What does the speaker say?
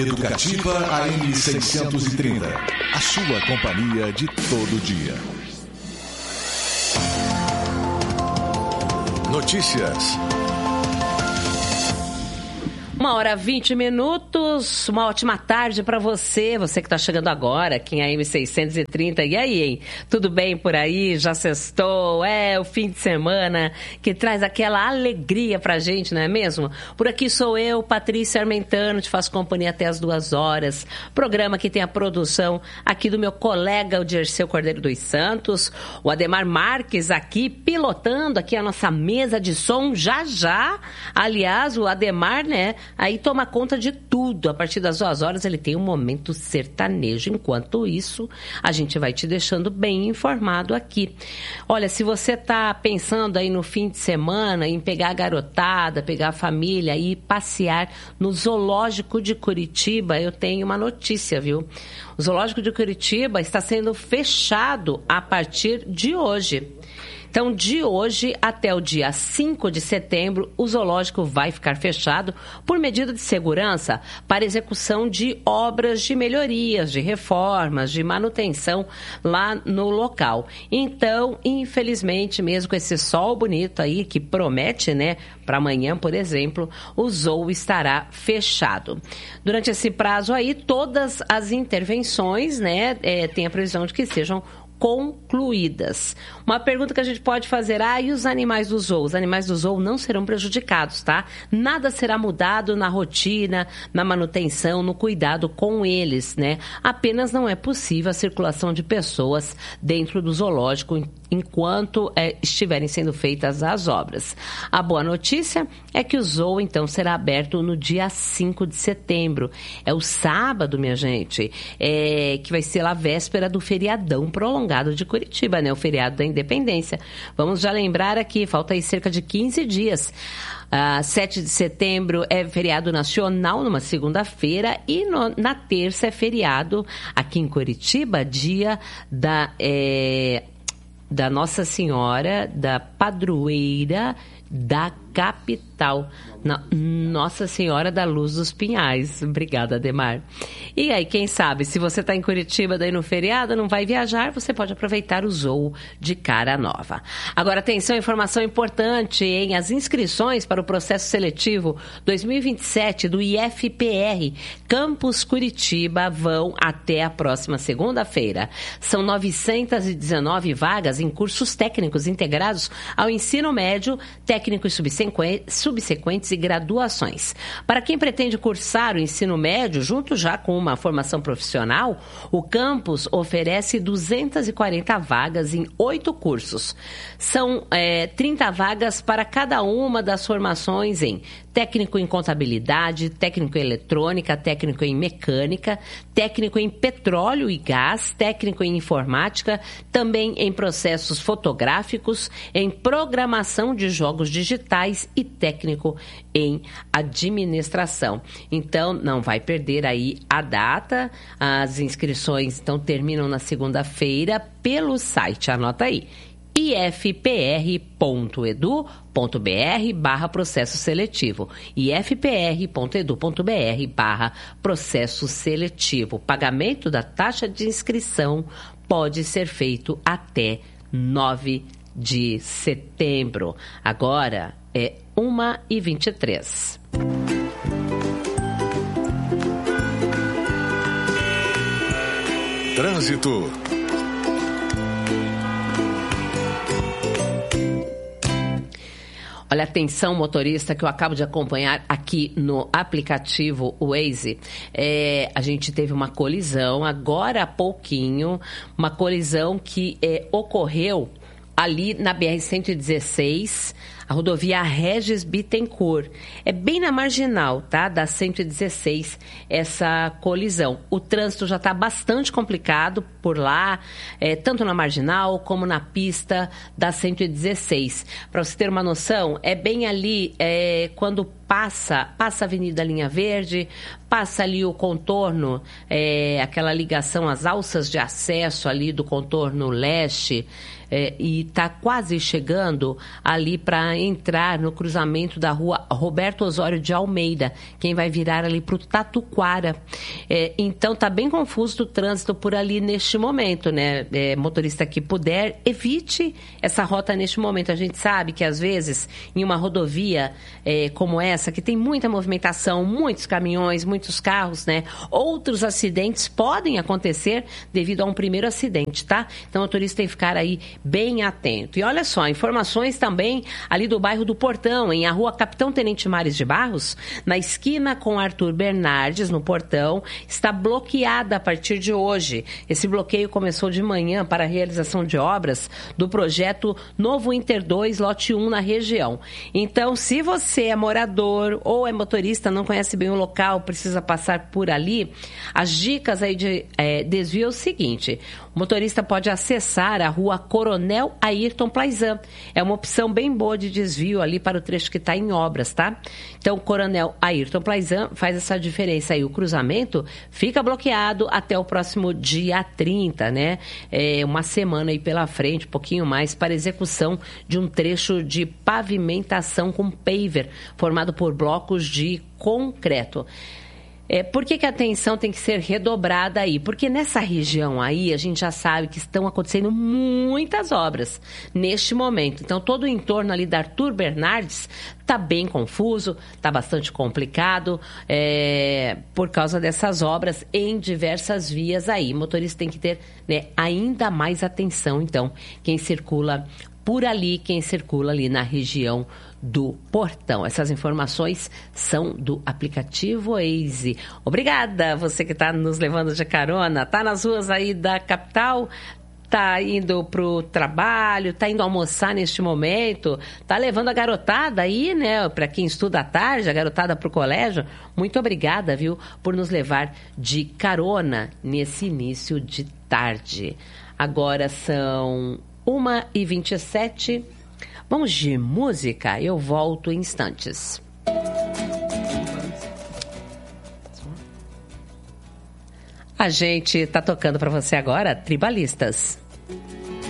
Educativa AM 630. A sua companhia de todo dia. Notícias. 1h20, uma ótima tarde para você que está chegando agora aqui em AM 630. E aí, hein? Tudo bem por aí? Já sextou? É o fim de semana que traz aquela alegria pra gente, não é mesmo? Por aqui sou eu, Patrícia Armentano, te faço companhia até as 2h. Programa que tem a produção aqui do meu colega, o Dirceu Cordeiro dos Santos, o Ademar Marques aqui, pilotando aqui a nossa mesa de som já. Aliás, o Ademar, né? Aí toma conta de tudo. A partir das 2h ele tem um momento sertanejo. Enquanto isso, a gente vai te deixando bem informado aqui. Olha, se você tá pensando aí no fim de semana em pegar a garotada, pegar a família e passear no Zoológico de Curitiba, eu tenho uma notícia, viu? O Zoológico de Curitiba está sendo fechado a partir de hoje. Então, de hoje até o dia 5 de setembro, o zoológico vai ficar fechado por medida de segurança para execução de obras de melhorias, de reformas, de manutenção lá no local. Então, infelizmente, mesmo com esse sol bonito aí, que promete, né, para amanhã, por exemplo, o zoo estará fechado. Durante esse prazo aí, todas as intervenções, né, tem a previsão de que sejam concluídas. Uma pergunta que a gente pode fazer, e os animais do zoo? Os animais do zoo não serão prejudicados, tá? Nada será mudado na rotina, na manutenção, no cuidado com eles, né? Apenas não é possível a circulação de pessoas dentro do zoológico enquanto estiverem sendo feitas as obras. A boa notícia é que o zoo, então, será aberto no dia 5 de setembro. É o sábado, minha gente, que vai ser a véspera do feriadão prolongado de Curitiba, né? O feriado da Independência. Vamos já lembrar aqui, falta aí cerca de 15 dias. 7 de setembro é feriado nacional, numa segunda-feira, e na terça é feriado aqui em Curitiba, dia da Nossa Senhora, da Padroeira da capital, Nossa Senhora da Luz dos Pinhais. Obrigada, Ademar. E aí, quem sabe, se você está em Curitiba daí no feriado, não vai viajar, você pode aproveitar o zoo de cara nova. Agora, atenção, informação importante, hein? As inscrições para o processo seletivo 2027 do IFPR Campus Curitiba vão até a próxima segunda-feira. São 919 vagas em cursos técnicos integrados ao ensino médio, técnico e subsequentes e graduações. Para quem pretende cursar o ensino médio, junto já com uma formação profissional, o campus oferece 240 vagas em 8 cursos. São 30 vagas para cada uma das formações em técnico em contabilidade, técnico em eletrônica, técnico em mecânica, técnico em petróleo e gás, técnico em informática, também em processos fotográficos, em programação de jogos digitais e técnico em administração. Então, não vai perder aí a data. As inscrições, então, terminam na segunda-feira pelo site. Anota aí. ifpr.edu.br/processo seletivo. ifpr.edu.br/processo seletivo. O pagamento da taxa de inscrição pode ser feito até 9 de setembro. Agora é 1h23. Trânsito. Olha, atenção, motorista, que eu acabo de acompanhar aqui no aplicativo Waze. A gente teve uma colisão agora há pouquinho, uma colisão que ocorreu ali na BR-116, a rodovia Regis Bittencourt. É bem na marginal, tá? Da 116, essa colisão. O trânsito já está bastante complicado por lá, tanto na marginal como na pista da 116. Para você ter uma noção, é bem ali quando passa a Avenida Linha Verde, passa ali o contorno, aquela ligação, as alças de acesso ali do contorno leste, e está quase chegando ali para entrar no cruzamento da rua Roberto Osório de Almeida, quem vai virar ali para o Tatuquara. Então tá bem confuso o trânsito por ali neste momento, né? Motorista que puder, evite essa rota neste momento. A gente sabe que às vezes em uma rodovia como essa, que tem muita movimentação, muitos caminhões, muitos carros, né? Outros acidentes podem acontecer devido a um primeiro acidente, tá? Então o motorista tem que ficar aí bem atento. E olha só, informações também ali do bairro do Portão, em a rua Capitão Tenente Mares de Barros, na esquina com Arthur Bernardes, no Portão, está bloqueada a partir de hoje. Esse bloqueio começou de manhã para a realização de obras do projeto Novo Inter 2, lote 1 na região. Então, se você é morador ou é motorista, não conhece bem o local, precisa passar por ali, as dicas aí de desvio é o seguinte: o motorista pode acessar a rua Coronel Ayrton Plaizan. É uma opção bem boa de desvio ali para o trecho que está em obras, tá? Então, Coronel Ayrton Plaizan faz essa diferença aí. O cruzamento fica bloqueado até o próximo dia 30, né? Uma semana aí pela frente, um pouquinho mais, para execução de um trecho de pavimentação com paver, formado por blocos de concreto. Por que a atenção tem que ser redobrada aí? Porque nessa região aí, a gente já sabe que estão acontecendo muitas obras neste momento. Então, todo o entorno ali da Arthur Bernardes está bem confuso, está bastante complicado, por causa dessas obras em diversas vias aí. O motorista tem que ter, né, ainda mais atenção, então, quem circula por ali, quem circula ali na região do Portão. Essas informações são do aplicativo Waze. Obrigada, você que está nos levando de carona, está nas ruas aí da capital, está indo para o trabalho, está indo almoçar neste momento, está levando a garotada aí, né, para quem estuda à tarde, a garotada para o colégio. Muito obrigada, viu, por nos levar de carona nesse início de tarde. Agora são 1h27. Vamos de música, eu volto em instantes. A gente tá tocando para você agora Tribalistas.